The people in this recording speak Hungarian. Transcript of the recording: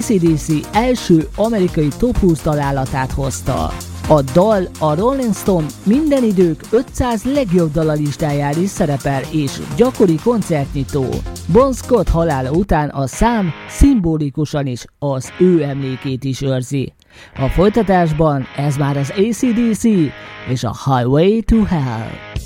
AC/DC első amerikai top 20 találatát hozta. A dal a Rolling Stone minden idők 500 legjobb dala listáján is szerepel és gyakori koncertnyitó. Bon Scott halála után a szám szimbolikusan is az ő emlékét is őrzi. A folytatásban ez már az AC/DC és a Highway to Hell.